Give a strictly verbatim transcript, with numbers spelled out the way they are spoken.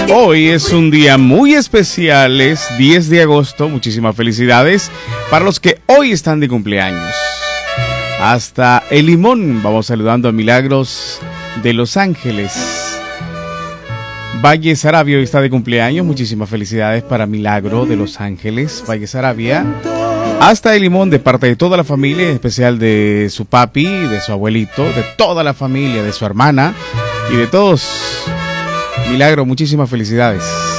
Hoy es un día muy especial, es diez de agosto, muchísimas felicidades para los que hoy están de cumpleaños. Hasta El Limón, vamos saludando a Milagros de Los Ángeles. Valle Sarabia hoy está de cumpleaños, muchísimas felicidades para Milagro de Los Ángeles, Valle Sarabia. Hasta El Limón, de parte de toda la familia, en especial de su papi, de su abuelito, de toda la familia, de su hermana y de todos. Milagro, muchísimas felicidades.